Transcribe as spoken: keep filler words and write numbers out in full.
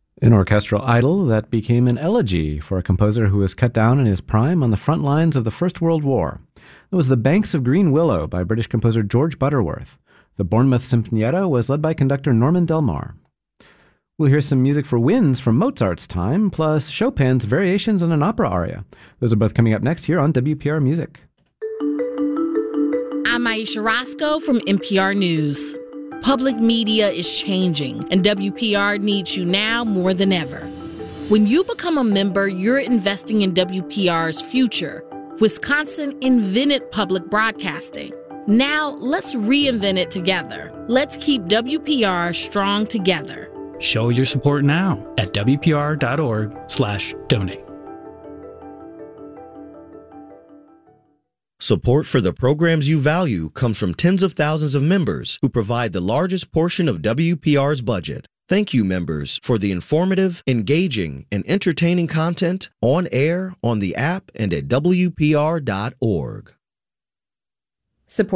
An orchestral idyll that became an elegy for a composer who was cut down in his prime on the front lines of the First World War. It was The Banks of Green Willow by British composer George Butterworth. The Bournemouth Sinfonietta was led by conductor Norman Delmar. We'll hear some music for winds from Mozart's time, plus Chopin's Variations on an Opera Aria. Those are both coming up next here on W P R Music. I'm Aisha Roscoe from N P R News. Public media is changing, and W P R needs you now more than ever. When you become a member, you're investing in W P R's future. Wisconsin invented public broadcasting. Now, let's reinvent it together. Let's keep W P R strong together. Show your support now at W P R dot org slash donate. Support for the programs you value comes from tens of thousands of members who provide the largest portion of W P R's budget. Thank you, members, for the informative, engaging, and entertaining content on air, on the app, and at W P R dot org. Support